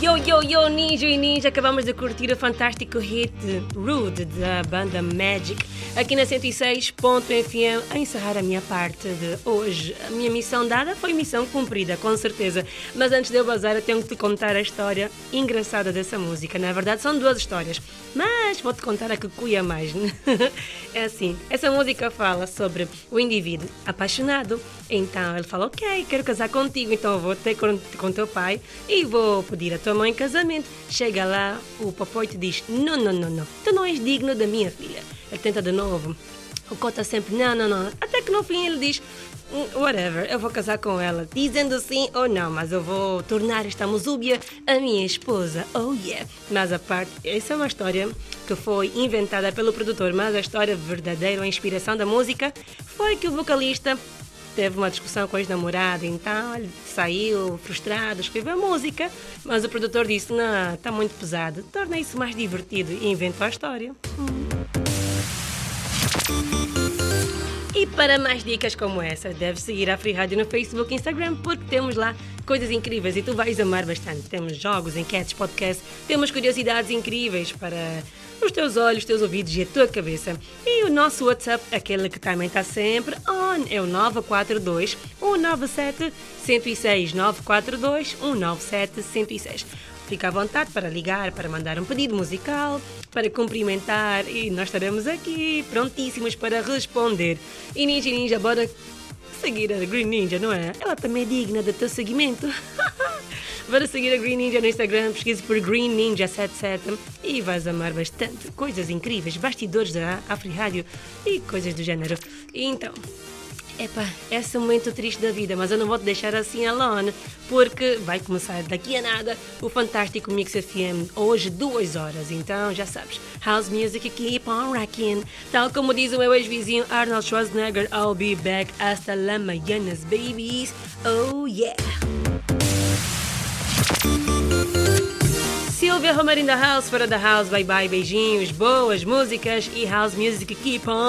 Yo, Ninja e Ninja, acabamos de curtir o fantástico hit Rude da banda Magic aqui na 106.fm a encerrar a minha parte de hoje. A minha missão dada foi missão cumprida, com certeza. Mas antes de eu bazar, eu tenho que te contar a história engraçada dessa música. Na verdade, são duas histórias, mas vou-te contar a que cuia mais. É assim, essa música fala sobre o indivíduo apaixonado. Então ele fala, ok, quero casar contigo, então eu vou ter com teu pai e vou pedir a tua mãe em casamento. Chega lá, o papai te diz, não, tu não és digno da minha filha. Ele tenta de novo, o cota sempre, não. Até que no fim ele diz, whatever, eu vou casar com ela, dizendo sim ou não, mas eu vou tornar esta musúbia a minha esposa, oh yeah. Mas a parte, essa é uma história que foi inventada pelo produtor, mas a história verdadeira, a inspiração da música, foi que o vocalista teve uma discussão com a ex-namorada, então ele saiu frustrado, escreveu a música, mas o produtor disse, não, está muito pesado, torna isso mais divertido e inventou a história. E para mais dicas como essa, deve seguir a Free Rádio no Facebook e Instagram, porque temos lá coisas incríveis e tu vais amar bastante. Temos jogos, enquetes, podcasts, temos curiosidades incríveis para os teus olhos, os teus ouvidos e a tua cabeça. E o nosso WhatsApp, aquele que também está sempre on, é o 942 197 106, 942 197 106. Fica à vontade para ligar, para mandar um pedido musical, para cumprimentar e nós estaremos aqui prontíssimos para responder. E Ninja, bora seguir a Green Ninja, não é? Ela também é digna do teu seguimento. Bora seguir a Green Ninja no Instagram, pesquise por Green Ninja 77 e vais amar bastante coisas incríveis, bastidores da Afri Rádio e coisas do género. E então, esse é um momento triste da vida, mas eu não vou te deixar assim alone, porque vai começar daqui a nada o fantástico Mix FM, hoje 2 horas, então já sabes, house music keep on rocking, tal como diz o meu ex-vizinho Arnold Schwarzenegger, I'll be back hasta la mañanas, babies, oh yeah. Silvia Romero in the house, fora da house, bye bye, beijinhos, boas músicas e house music keep on